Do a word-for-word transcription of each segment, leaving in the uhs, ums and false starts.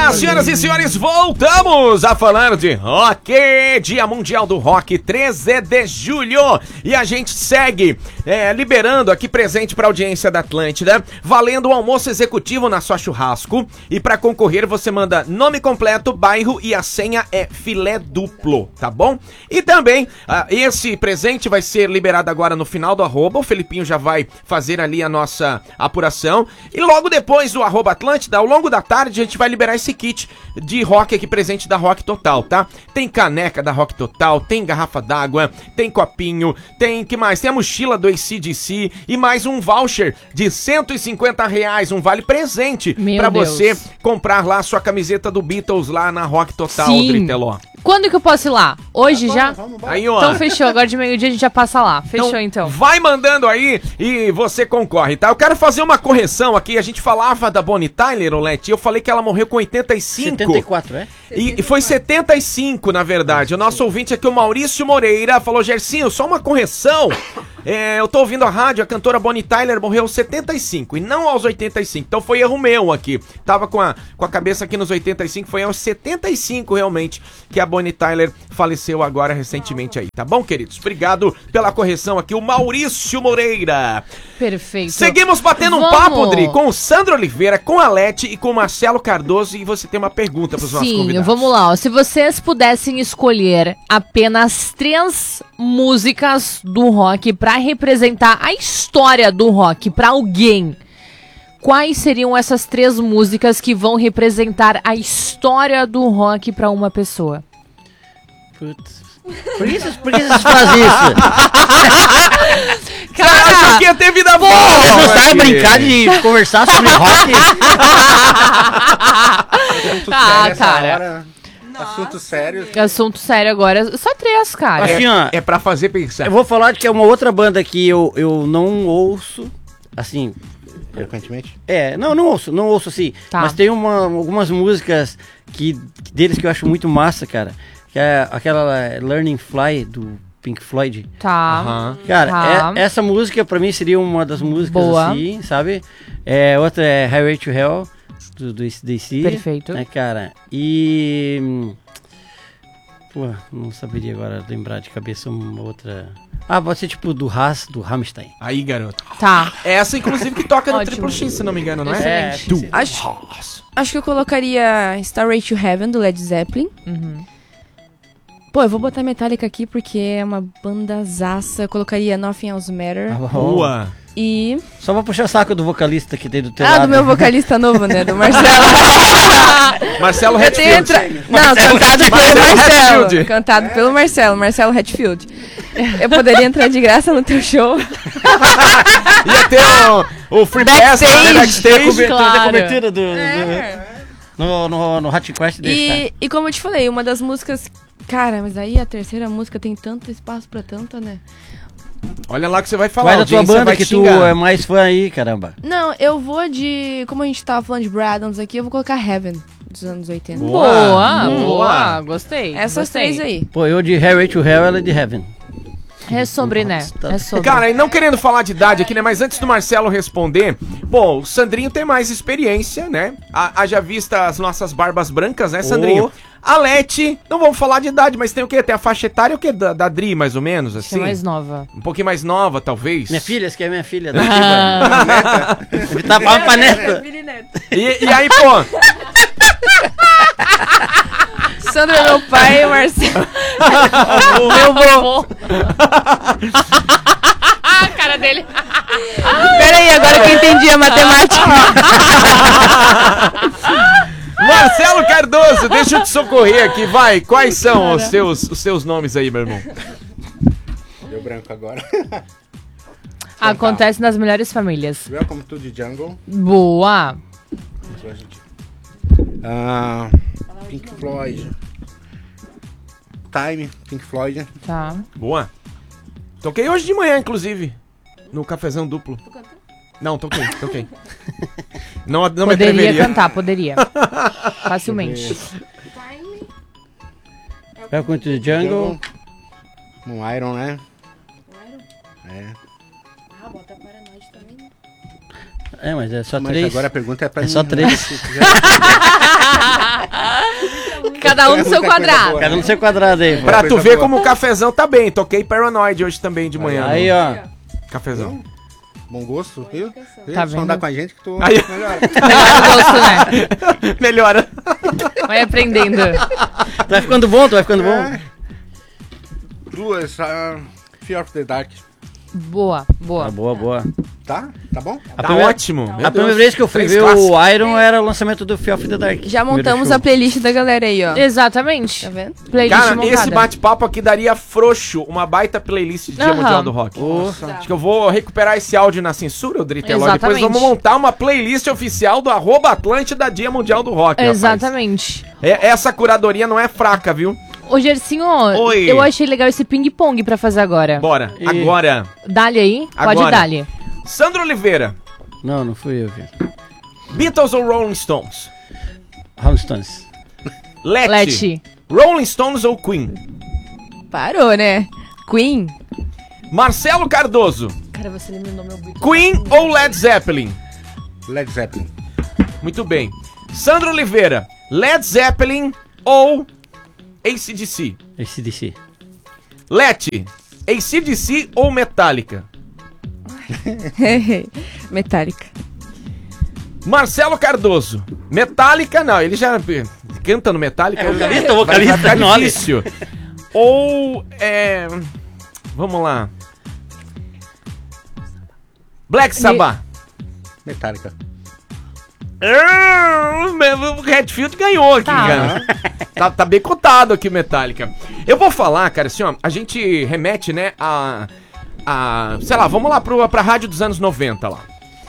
dia, senhoras e senhores, voltamos a falar de rock, Dia Mundial do Rock, treze de julho, e a gente segue é, liberando aqui presente para a audiência da Atlântida, valendo um almoço executivo na sua churrasco, e para concorrer você manda nome completo, bairro e a senha é filé duplo, tá bom? E também, uh, esse presente vai ser liberado agora no final do arroba, o Felipinho já vai fazer ali a nossa apuração, e logo depois do arroba Atlântida, ao longo da tarde, a gente vai liberar esse kit de rock aqui presente da Rock Total, tá? Tem caneca da Rock Total, tem garrafa d'água, tem copinho, tem, que mais? Tem a mochila do A C D C e mais um voucher de cento e cinquenta reais, um vale presente pra você comprar lá a sua camiseta do Beatles lá na Rock Total, Driteló. Quando que eu posso ir lá? Hoje tá, já? Vamos, vamos. Aí, ó. Então fechou, agora de meio-dia a gente já passa lá. Fechou então, então. Vai mandando aí e você concorre, tá? Eu quero fazer uma correção aqui. A gente falava da Bonnie Tyler, Olete, e eu falei que ela morreu com oitenta e cinco. setenta e quatro, é? E, e foi setenta e cinco, na verdade. O nosso ouvinte aqui, o Maurício Moreira, falou: Gersinho, só uma correção. É, eu tô ouvindo a rádio, a cantora Bonnie Tyler morreu aos setenta e cinco e não aos oitenta e cinco. Então foi erro meu aqui. Tava com a, com a cabeça aqui nos oitenta e cinco, foi aos setenta e cinco realmente que a Bonnie Tyler faleceu agora recentemente aí, tá bom, queridos? Obrigado pela correção aqui, o Maurício Moreira. Perfeito. Seguimos batendo um Vamos. papo, Dri, com o Sandro Oliveira, com a Lete e com o Marcelo Cardoso, e você tem uma pergunta pros nossos convidados. Sim, vamos lá. Ó. Se vocês pudessem escolher apenas três músicas do rock pra representar a história do rock pra alguém, quais seriam essas três músicas que vão representar a história do rock pra uma pessoa? Putz. Por que vocês, por que vocês fazem isso? Cara, achou que ia ter vida boa! Vocês não sabem brincar de conversar sobre rock? Ah, cara. Hora, assunto sério. Assunto sério agora. Só três, cara. Assim, ó, É pra fazer pensar. eu vou falar de que é uma outra banda que eu, eu não ouço, assim... Frequentemente? É, não, não ouço, não ouço assim. Tá. Mas tem uma, algumas músicas que, deles que eu acho muito massa, cara. Que é aquela Learning Fly do Pink Floyd. Tá. Aham. Cara, Tá. é- essa música pra mim seria uma das músicas Boa. assim, sabe? É, outra é Highway to Hell, do, do A C D C. Perfeito. Né, cara? E... hum, Pô, não saberia agora lembrar de cabeça uma outra... Ah, pode ser tipo do Haas, do Rammstein. Aí, garoto. Tá. Essa, inclusive, que toca no Ótimo. Triple X, se não me engano, não é? Excelente. Do Acho- Haas. Acho que eu colocaria Starway to Heaven, do Led Zeppelin. Uhum. Pô, eu vou botar Metallica aqui porque é uma bandazaça. Eu colocaria Nothing Else Matter. Boa. E... Só pra puxar o saco do vocalista que tem do teu Ah, lado. do meu vocalista novo, né? Do Marcelo. Marcelo Eu tenho Redfield. entra- Não, cantado pelo Marcelo Marcelo. Hatfield. Cantado pelo Marcelo, Marcelo Hatfield. Eu poderia entrar de graça no teu show. Ia ter o, o Free Pass Backstage. né, backstage. Claro. Da cobertura do... É. do no, no, no Hot Quest desse, tá? E, e como eu te falei, uma das músicas... Cara, mas aí a terceira música tem tanto espaço pra tanta, né? Olha lá que você vai falar. Vai da tua audiência banda vai que xingar. tu é mais fã aí, caramba. Não, eu vou de... Como a gente tava falando de Bradons aqui, eu vou colocar Heaven, dos anos oitenta. Boa. Boa, Boa. boa. Gostei. Essas gostei. três aí. Pô, eu de Highway to Hell, ela é de Heaven. É sobre, né? É sobre. Cara, e não querendo falar de idade aqui, né? Mas antes do Marcelo responder, bom, o Sandrinho tem mais experiência, né? Ha- Haja vista as nossas barbas brancas, né, Sandrinho? Oh. A Lete, não vamos falar de idade, mas tem o quê? Tem a faixa etária o quê? Da, da Dri, mais ou menos, Acho que é assim? mais nova. Um pouquinho mais nova, talvez. Minha filha, essa que é minha filha. Da Ele tá falando pra neta. E, e aí, pô, Sandro é meu pai e o Marcelo. Meu vô. A cara dele. Pera aí, agora que eu entendi a matemática. Marcelo Cardoso, deixa eu te socorrer aqui, vai. Quais são os seus, os seus nomes aí, meu irmão? Deu branco agora. Acontece nas melhores famílias. Welcome to the Jungle. Boa. Ah, Pink Floyd. Time, Pink Floyd. Tá. Boa. Toquei hoje de manhã, inclusive, no cafezão duplo. Não, toquei, toquei. Não, não me Poderia atreveria. cantar, poderia. Facilmente. Welcome to the Jungle. Um Iron, né? É. Ah, bota Paranoide também. É, mas é só Mas três. agora a pergunta é pra É mim. só né? três. Cada um no seu Muita coisa quadrado. boa, Cada um né? no seu quadrado aí. Pra Coisa tu ver boa. como o cafezão tá bem. Toquei Paranoid hoje também de manhã. Aí, no ó. Cafezão. Bom gosto, viu? Viu? Tá Só vendo? andar com a gente que tu Aí. melhora. Melhor gosto, né? Melhora. Vai aprendendo. Vai ficando bom, tu vai ficando bom. É. Duas, uh, Fear of the Dark. Boa, boa. Ah, boa, boa. Tá? Tá bom? A Tá primeira- ótimo. Meu A primeira Deus. vez que eu fui Três ver clássicos. o Iron era o lançamento do Fear of the Dark. Já Primeiro montamos show. a playlist da galera aí, ó. Exatamente. Tá vendo? Playlist Cara, montada. esse bate-papo aqui daria frouxo, uma baita playlist de Dia Aham. Mundial do Rock. Acho que eu vou recuperar esse áudio na censura, Driteló. Depois Exatamente. vamos montar uma playlist oficial do arroba Atlântida Dia Mundial do Rock, rapaz. Exatamente. É, essa curadoria não é fraca, viu? Ô, Gersinho, Oi. eu achei legal esse ping-pong pra fazer agora. Bora. E- Agora, Dá-lhe aí? Pode Agora. dar-lhe. Sandro Oliveira, Não, não fui eu, viu. Beatles ou Rolling Stones? Rolling Stones. Leti. Leti. Rolling Stones ou Queen? Parou, né? Queen. Marcelo Cardoso, Cara, você eliminou meu beat. Queen ou Led Zeppelin? Led Zeppelin. Muito bem. Sandro Oliveira, Led Zeppelin ou A C D C? A C D C. Leti, A C D C ou Metallica? Metallica. Marcelo Cardoso, Metallica não, ele já canta no Metallica. É, vocalista, vai- vocalista, vai ficar nome. difícil. Ou, é... Vamos lá. Black Sabbath. Metallica. Ah, O Redfield ganhou aqui, Tá. cara. Tá, tá bem cotado aqui o Metallica. Eu vou falar, cara, assim, ó, a gente remete, né, a... a sei lá, vamos lá pro, pra rádio dos anos noventa lá.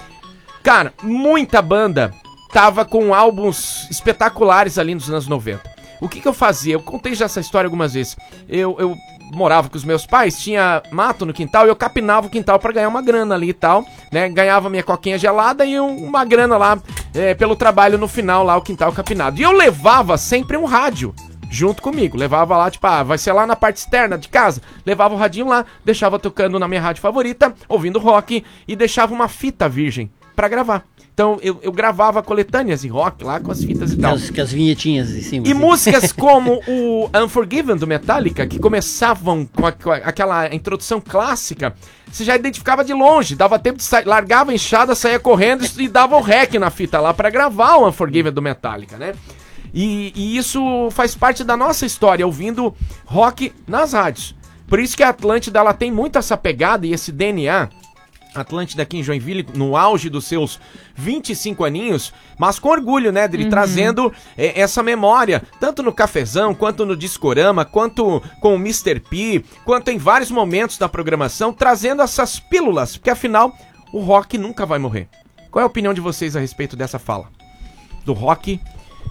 Cara, muita banda tava com álbuns espetaculares ali nos anos noventa. O que que eu fazia? Eu contei já essa história algumas vezes. Eu, eu morava com os meus pais, tinha mato no quintal e eu capinava o quintal pra ganhar uma grana ali e tal, né? Ganhava minha coquinha gelada e um- uma grana lá é, pelo trabalho no final lá, o quintal capinado. E eu levava sempre um rádio junto comigo. Levava lá, tipo, ah, vai ser lá na parte externa de casa. Levava o radinho lá, deixava tocando na minha rádio favorita, ouvindo rock e deixava uma fita virgem pra gravar. Então eu, eu gravava coletâneas de rock lá com as fitas e tal. Com as, com as vinhetinhas em cima. E assim. músicas como o Unforgiven do Metallica, que começavam com, a- com a- aquela introdução clássica, você já identificava de longe, dava tempo de sair, largava a enxada, saía correndo e dava o rec na fita lá pra gravar o Unforgiven do Metallica, né? E, e isso faz parte da nossa história, ouvindo rock nas rádios. Por isso que a Atlântida ela tem muito essa pegada e esse D N A. Atlântida aqui em Joinville, no auge dos seus vinte e cinco aninhos, mas com orgulho, né, Dri? Trazendo é, essa memória, tanto no Cafezão, quanto no Discorama, quanto com o mister P, quanto em vários momentos da programação, trazendo essas pílulas, porque afinal, o rock nunca vai morrer. Qual é a opinião de vocês a respeito dessa fala? Do rock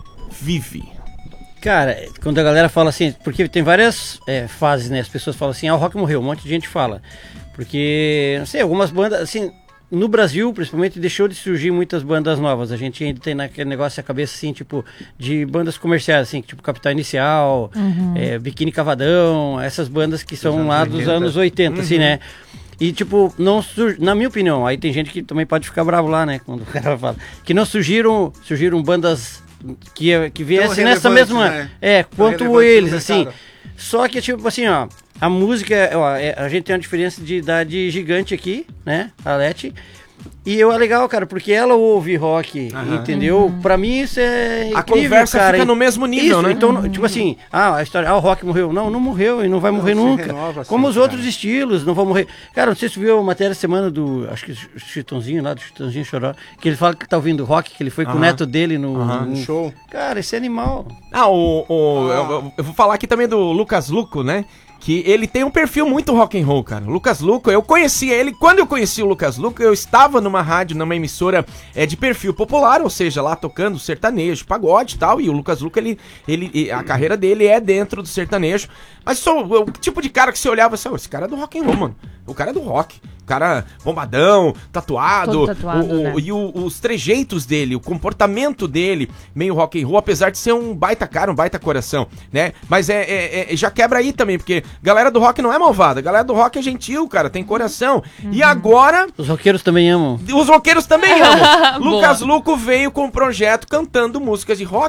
vive. Cara, quando a galera fala assim, porque tem várias é, fases, né? As pessoas falam assim, ah, o rock morreu, um monte de gente fala. Porque, não sei, algumas bandas, assim, no Brasil, principalmente, deixou de surgir muitas bandas novas. A gente ainda tem naquele negócio na cabeça, assim, tipo, de bandas comerciais, assim, tipo Capital Inicial, é, Biquíni Cavadão, essas bandas que são anos lá dos oitenta. anos oitenta, assim, né? E, tipo, não sur... na minha opinião, aí tem gente que também pode ficar bravo lá, né? Quando o cara fala. Que não surgiram, surgiram bandas que, que viessem nessa relevantes, mesma. né? É, quanto relevantes no eles, assim. mercado. Só que, tipo assim, ó, a música, ó, é- a gente tem uma diferença de idade gigante aqui, né? A Leti. E eu é legal, cara, porque ela ouve rock, Aham. entendeu? Pra mim isso é incrível, A conversa cara. fica no mesmo nível, Isso, né? Então, tipo assim, ah, a história, ah, o rock morreu. Não, não morreu e não vai morrer se nunca. renova Como assim, os outros cara. estilos, não vão morrer. Cara, não sei se tu viu a matéria essa semana do, acho que o Chitãozinho lá, do Chitãozinho Choró, que ele fala que tá ouvindo rock, que ele foi com o Aham. neto dele no... Aham. no- Show. Cara, esse é animal. Ah, o. o- Eu, eu- eu vou falar aqui também do Lucas Luco, né? Que ele tem um perfil muito rock and roll, cara. O Lucas Luco, eu conheci ele. Quando eu conheci o Lucas Luco, eu estava numa rádio, numa emissora é, de perfil popular, ou seja, lá tocando sertanejo, pagode e tal. E o Lucas Luco, ele, ele, a carreira dele é dentro do sertanejo. Mas sou o tipo de cara que você olhava assim, "Oh, esse cara é do rock and roll, mano. O cara é do rock. O cara bombadão, tatuado. Todo tatuado, o- o- né? E o- os trejeitos dele, o comportamento dele, meio rock and roll, apesar de ser um baita cara, um baita coração, né? Mas é, é- é- já quebra aí também, porque galera do rock não é malvada, galera do rock é gentil, cara, tem coração. E agora, Os roqueiros também amam. os roqueiros também amam. Boa. Lucas Luco veio com um projeto cantando músicas de rock.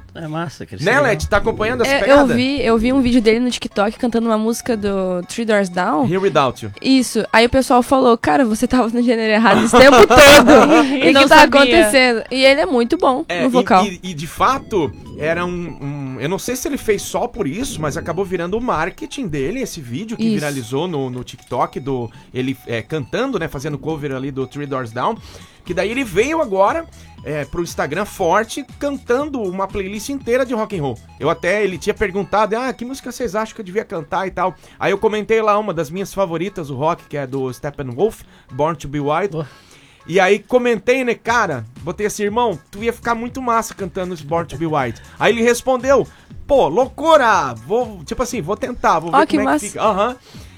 É massa, cara. Né, Leti? Tá acompanhando essa É, eu pegada? vi, eu vi um vídeo dele no TikTok cantando uma música do Three Doors Down. Here Without You. Isso. Aí o pessoal falou, cara, você tava no gênero errado esse tempo todo. E E o não que tá sabia. acontecendo? E ele é muito bom É, no vocal. E, e- e, de fato, era um, um- eu não sei se ele fez só por isso, mas acabou virando o marketing dele, esse vídeo que Isso. viralizou no, no TikTok, do ele é, cantando, né? Fazendo cover ali do Three Doors Down. Que daí ele veio agora é, pro Instagram forte, cantando uma playlist inteira de rock and roll. Eu até, ele tinha perguntado, ah, que música vocês acham que eu devia cantar e tal. Aí eu comentei lá uma das minhas favoritas, o rock, que é do Steppenwolf, Born to Be Wild. Oh. E aí comentei, né, cara, botei assim, irmão, tu ia ficar muito massa cantando esse Born to Be Wild. Aí ele respondeu, pô, loucura, vou, tipo assim, vou tentar, vou ver Ó, como que é massa. que fica. Aham.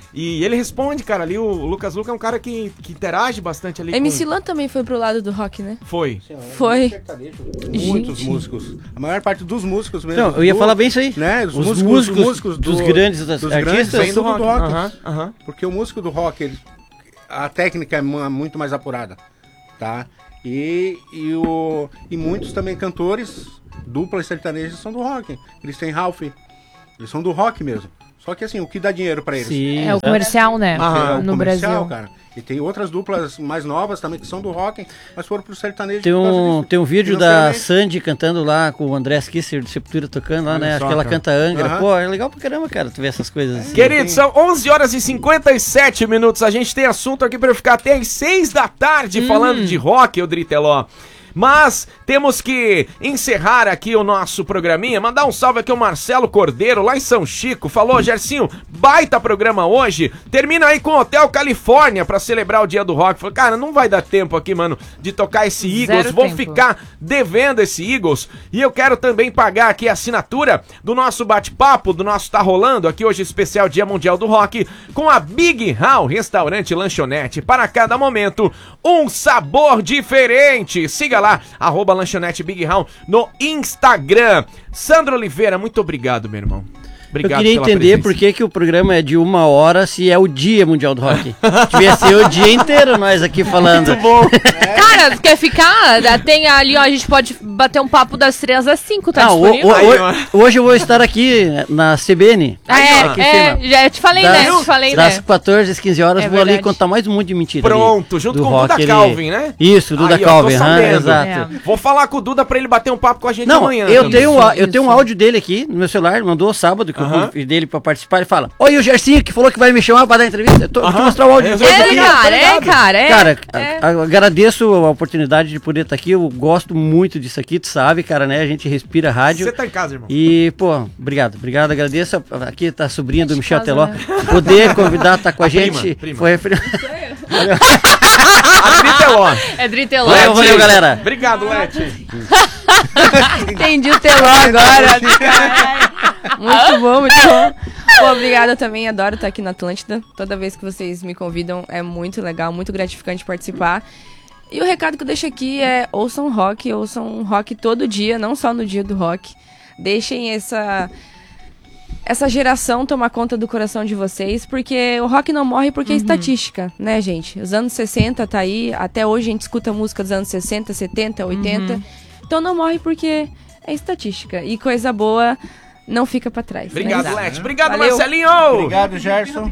E ele responde, cara, ali o Lucas Luca é um cara que, que interage bastante ali M C com... Lan também foi pro lado do rock, né? Foi. Foi. Muitos Gente. músicos. A maior parte dos músicos mesmo. Então, eu ia do- falar bem isso aí. Né? Os, Os músicos, músicos os músicos dos do- grandes das- dos artistas grandes vêm do rock. Aham, aham. Porque o músico do rock, ele- a técnica é mu- muito mais apurada, tá? E, e, o, e muitos também cantores, duplas sertanejas, são do rock. Christian Ralph, eles são do rock mesmo. Só que assim, o que dá dinheiro pra eles? Sim. É o comercial, né? Aham. É o no comercial, Brasil. cara. E tem outras duplas mais novas também que são do rock, mas foram pro sertanejo. Tem por causa um, disso. tem um vídeo da Financeiramente. Sandy cantando lá com o André Kisser do Sepultura tocando lá, Olha né? só, Acho que ela cara. canta Angra. Aham. Pô, é legal pra caramba, cara, tu ver essas coisas assim. Queridos, são onze horas e cinquenta e sete minutos. A gente tem assunto aqui pra eu ficar até às seis da tarde falando de rock, ô Driteló. Mas temos que encerrar aqui o nosso programinha. Mandar um salve aqui ao Marcelo Cordeiro, lá em São Chico. Falou, Gercinho, baita programa hoje. Termina aí com o Hotel Califórnia pra celebrar o dia do rock. Falei, cara, não vai dar tempo aqui, mano, de tocar esse Zero Eagles. Vou tempo. ficar devendo esse Eagles. E eu quero também pagar aqui a assinatura do nosso bate-papo, do nosso Tá Rolando, aqui hoje especial Dia Mundial do Rock, com a Big Hall, restaurante e lanchonete. Para cada momento, um sabor diferente. Siga lá, arroba lanchonete Big Hall no Instagram. Sandro Oliveira, muito obrigado, meu irmão. Obrigado Eu queria pela entender presença. por que, que o programa é de uma hora se é o Dia Mundial do Rock. Devia ser o dia inteiro nós aqui falando. Muito bom. Cara, tu quer ficar? Tem ali, ó, a gente pode bater um papo das três às cinco, tá Ah, o- disponível? o- Aí, o- ó. hoje eu vou estar aqui na C B N. Ah, Aí, ó, é, aqui em é, cima. já te falei, Das- né? Te falei, das né? quatorze às quinze horas É vou ali verdade. contar mais um monte de mentira. ali Pronto, junto do com o rock, Duda ele- Calvin, né? Isso, Duda Aí, ó, tô Calvin, aham, sabendo. exato. É. Vou falar com o Duda pra ele bater um papo com a gente Não, amanhã. eu também. tenho, a- eu isso. tenho um áudio dele aqui no meu celular, mandou sábado que Aham. eu fui dele pra participar. Ele fala: Oi, o Gercinho que falou que vai me chamar pra dar entrevista. Eu tô, vou te Aham. mostrar o áudio. É, dele eu É, aqui. cara, é, cara, é. Cara, é. a- a- agradeço a oportunidade de poder estar aqui. Eu gosto muito disso aqui, tu sabe, cara, né? A gente respira rádio. Você tá em casa, irmão. E, pô, obrigado, obrigado, agradeço. Aqui tá a sobrinha do Michel casa, Teló. né? Poder convidar, tá com a, A prima, gente. prima. Foi a A Driteló. É Driteló. Valeu, valeu, galera. Obrigado, Leti. Entendi o teló agora. Muito bom, muito bom. Pô, obrigada também, adoro estar aqui na Atlântida. Toda vez que vocês me convidam é muito legal, muito gratificante participar. E o recado que eu deixo aqui é ouçam rock, ouçam rock todo dia, não só no dia do rock. Deixem essa, essa geração tomar conta do coração de vocês, porque o rock não morre porque é estatística, né, gente? Os anos sessenta tá aí, até hoje a gente escuta música dos anos sessenta, setenta, oitenta. Então não morre porque é estatística. E coisa boa não fica pra trás. Obrigado, né? Leti. Obrigado, Valeu. Marcelinho. Obrigado, Gerson.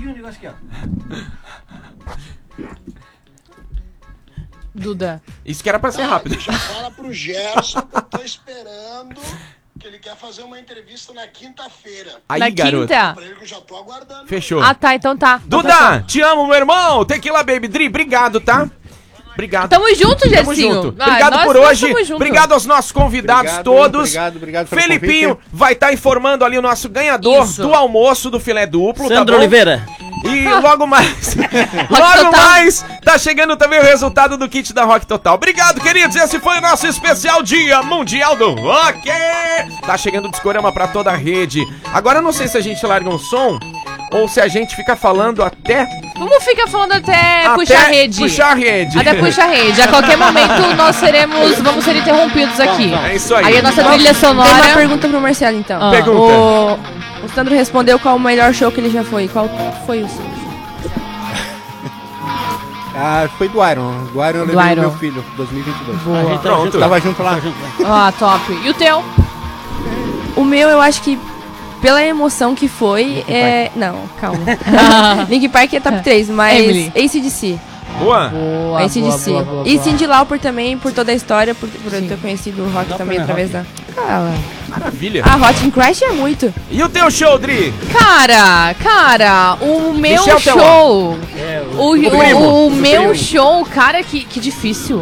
Duda. Isso que era pra ser rápido. Já fala pro Gerson que eu tô esperando, que ele quer fazer uma entrevista na quinta-feira. Aí, Na garoto. quinta? Pra ele que eu já tô aguardando. Fechou. Ah, tá, então tá. Duda, te amo, meu irmão. Tequila Baby Dri, obrigado, tá? Obrigado. Tamo junto, Tamo Gercinho. junto. Ah, Obrigado nós- por nós hoje. tamo junto. Obrigado aos nossos convidados Obrigado, todos. obrigado, obrigado pelo Felipinho convite. vai estar informando ali o nosso ganhador Isso. do almoço do filé duplo, tá Sandro bom? Oliveira. E logo mais, logo Total. mais, tá chegando também o resultado do kit da Rock Total. Obrigado, queridos. Esse foi o nosso especial Dia Mundial do Rock. Tá chegando o discorama pra toda a rede. Agora eu não sei se a gente larga um som ou se a gente fica falando até... Vamos ficar falando até, até puxar a rede. Puxar a rede. Até puxar a rede. A qualquer momento nós seremos, vamos ser interrompidos aqui. É isso aí. Aí a nossa trilha Tem uma sonora... pergunta pro Marcelo, então. Ah. Pergunta. O, o Sandro respondeu qual o melhor show que ele já foi. Qual foi o seu? Ah, foi do Iron. Do Iron eu Do levei Iron. meu filho, dois mil e vinte e dois. A gente Pronto. Tava junto lá. Tava junto lá. Ah, top. E o teu? O meu, eu acho que pela emoção que foi, é... Não, calma. Linkin Park é top três, mas Emily. A C D C. Boa. Boa, A C D boa, C. boa, boa, E boa. Cyndi Lauper também, por toda a história, por, por eu Sim. ter conhecido o rock Lauper também é através rock? da... Ah, Maravilha. a Hot in Crash é muito. E o teu show, Dri? Cara, cara, o meu Michel show. É, O, o, primo, o o meu primo. show, cara, que, que difícil.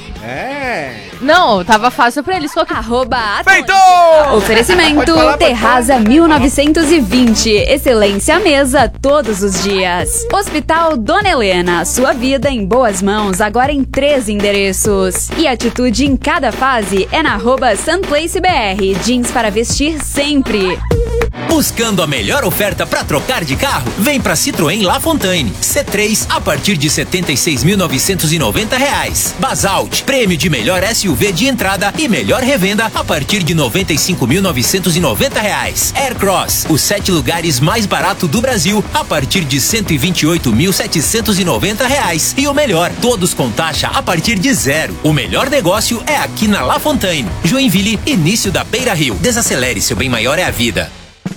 É. Não, tava fácil pra eles. Qual que... Arroba Feito! Oferecimento Pode falar, pode Terraza mil novecentos e vinte. Excelência à mesa todos os dias. Hospital Dona Helena. Sua vida em boas mãos, agora em três endereços. E atitude em cada fase é na arroba SunPlaceBR. Jeans para vestir sempre. Buscando a melhor oferta para trocar de carro? Vem para Citroën La Fontaine. C três a partir de setenta e seis mil novecentos e noventa reais. Basalt, prêmio de melhor S U V de entrada e melhor revenda a partir de noventa e cinco mil novecentos e noventa reais. Aircross, os sete lugares mais barato do Brasil a partir de cento e vinte e oito mil setecentos e noventa reais. E o melhor, todos com taxa a partir de zero. O melhor negócio é aqui na La Fontaine. Joinville, início da Beira Rio. Desacelere, seu bem maior é a vida.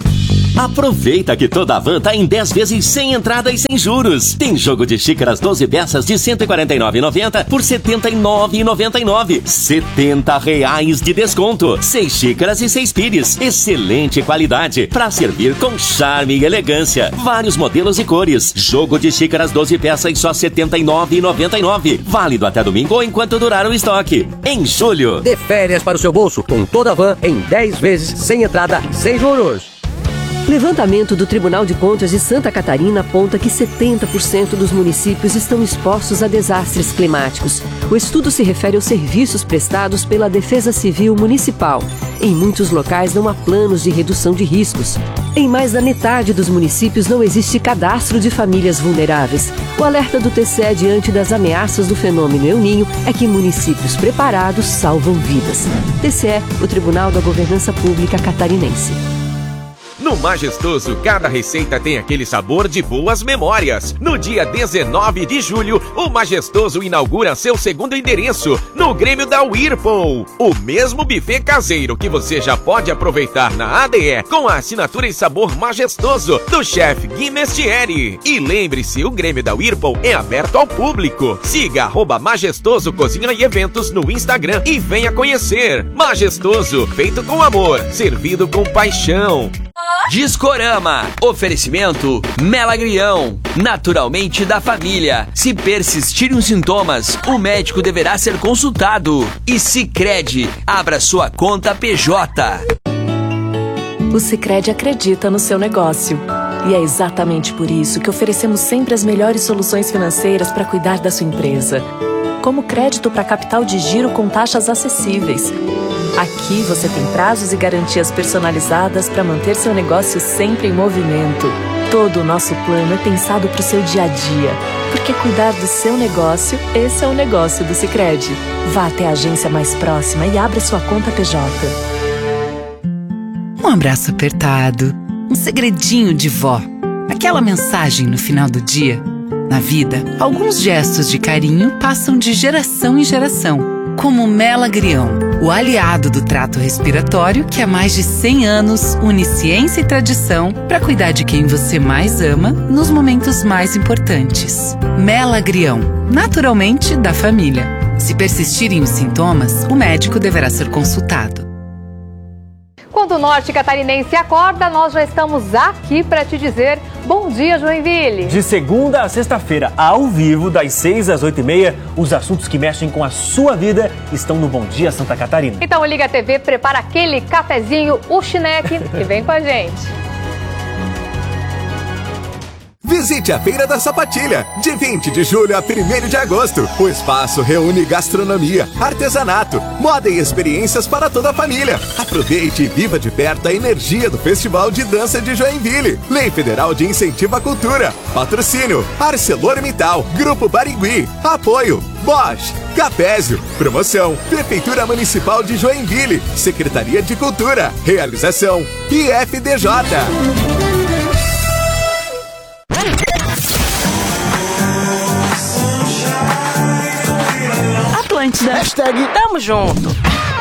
Aproveita que toda a van tá em dez vezes sem entrada e sem juros. Tem jogo de xícaras doze peças de cento e quarenta e nove reais e noventa centavos por setenta e nove reais e noventa e nove centavos. setenta reais de desconto. Seis xícaras e seis pires. Excelente qualidade para servir com charme e elegância. Vários modelos e cores. Jogo de xícaras doze peças só setenta e nove reais e noventa e nove centavos. Válido até domingo ou enquanto durar o estoque. Em julho. Dê férias para o seu bolso com toda a van em dez vezes sem entrada e sem juros. Levantamento do Tribunal de Contas de Santa Catarina aponta que setenta por cento dos municípios estão expostos a desastres climáticos. O estudo se refere aos serviços prestados pela Defesa Civil Municipal. Em muitos locais não há planos de redução de riscos. Em mais da metade dos municípios não existe cadastro de famílias vulneráveis. O alerta do T C E diante das ameaças do fenômeno El Niño é que municípios preparados salvam vidas. T C E, o Tribunal da Governança Pública Catarinense. No Majestoso, cada receita tem aquele sabor de boas memórias. No dia dezenove de julho, o Majestoso inaugura seu segundo endereço, no Grêmio da Whirlpool. O mesmo buffet caseiro que você já pode aproveitar na A D E, com a assinatura e sabor majestoso do chefe Gui Mestieri. E lembre-se, o Grêmio da Whirlpool é aberto ao público. Siga arroba Majestoso Cozinha e Eventos no Instagram e venha conhecer. Majestoso, feito com amor, servido com paixão. Discorama. Oferecimento Melagrião. Naturalmente da família. Se persistirem os sintomas, o médico deverá ser consultado. E Sicredi. Abra sua conta P J. O Sicredi acredita no seu negócio. E é exatamente por isso que oferecemos sempre as melhores soluções financeiras para cuidar da sua empresa. Como crédito para capital de giro com taxas acessíveis. Aqui você tem prazos e garantias personalizadas para manter seu negócio sempre em movimento. Todo o nosso plano é pensado para o seu dia a dia. Porque cuidar do seu negócio, esse é o negócio do Sicredi. Vá até a agência mais próxima e abra sua conta P J. Um abraço apertado, um segredinho de vó, aquela mensagem no final do dia. Na vida, alguns gestos de carinho passam de geração em geração. Como o Melagrião, o aliado do trato respiratório que há mais de cem anos une ciência e tradição para cuidar de quem você mais ama nos momentos mais importantes. Melagrião, naturalmente da família. Se persistirem os sintomas, o médico deverá ser consultado. Quando o Norte Catarinense acorda, nós já estamos aqui para te dizer bom dia, Joinville. De segunda a sexta-feira, ao vivo, das seis às oito e meia, os assuntos que mexem com a sua vida estão no Bom Dia Santa Catarina. Então liga a T V, prepara aquele cafezinho, o chineque e vem com a gente. Visite a Feira da Sapatilha, de vinte de julho a primeiro de agosto. O espaço reúne gastronomia, artesanato, moda e experiências para toda a família. Aproveite e viva de perto a energia do Festival de Dança de Joinville. Lei Federal de Incentivo à Cultura. Patrocínio ArcelorMittal, Grupo Barigui. Apoio Bosch, Capésio. Promoção Prefeitura Municipal de Joinville. Secretaria de Cultura. Realização I F D J. Atlântida. Hashtag Tamo Junto.